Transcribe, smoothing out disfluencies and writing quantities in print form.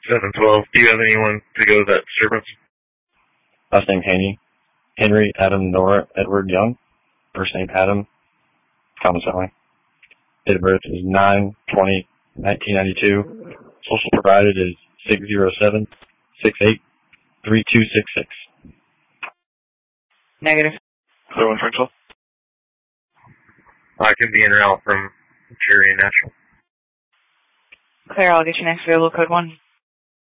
712. Do you have anyone to go to that disturbance? Last name Haney. Henry Adam Nora Edward Young. First name Adam. Common spelling. Date of birth is 9/20/1992. Social provided is 607-68-3266. Negative. Clear 1 Franksville. I can be en route from Cherry and Nashville. Clear, I'll get you next available code 1.